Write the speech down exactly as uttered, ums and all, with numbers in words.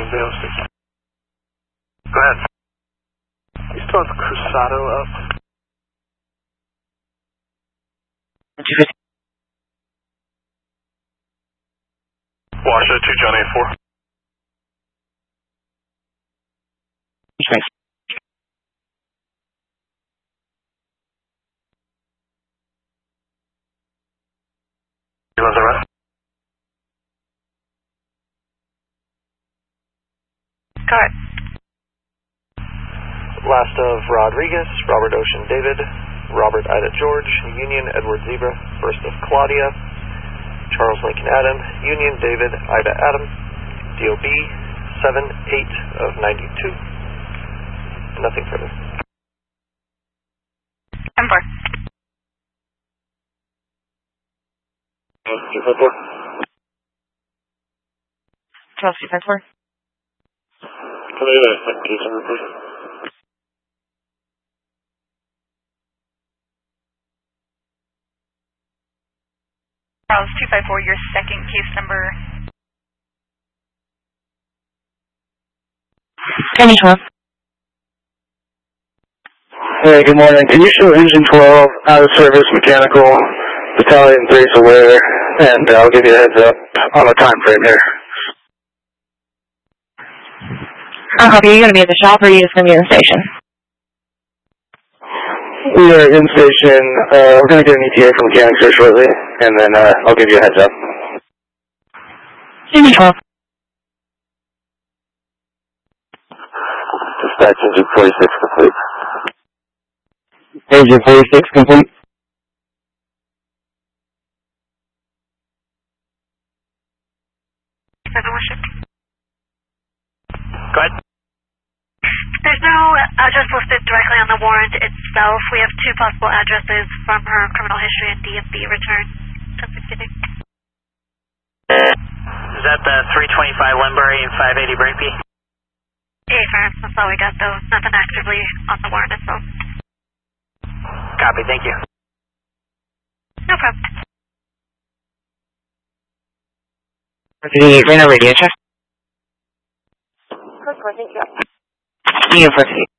zero six. Go ahead. You still have Cruzado up? Washoe two, John eight four. Thanks. You want the rest? Go ahead. Last of Rodriguez, Robert Ocean David, Robert Ida George, Union Edward Zebra, first of Claudia, Charles Lincoln Adam, Union David Ida Adam, D O B seven eight of ninety-two. Nothing further. ten four. two five four. Charles two five four. Can I get a second case number, please? Charles two five four, your second case number. Kenny twelve. Hey, good morning. Can you show engine twelve out of service mechanical, battalion three is aware, and uh, I'll give you a heads up on the time frame here. I'll copy. Are you going to be at the shop or are you just going to be in the station? We are in station. Uh, we're going to get an E T A from mechanics here shortly, and then uh, I'll give you a heads up. Kenny twelve. Dispatch engine forty-six complete. Engine forty-six complete. Seven one shift. Go ahead. There's no address listed directly on the warrant itself. We have two possible addresses from her criminal history and D M V return. Just kidding. Is that the three twenty-five Lembury and five eighty Brainpea? Yeah, firm. That's all we got though. Nothing actively on the warrant itself. Copy, thank you. No problem. The Reno radio check. Code four, thank you. Union forty.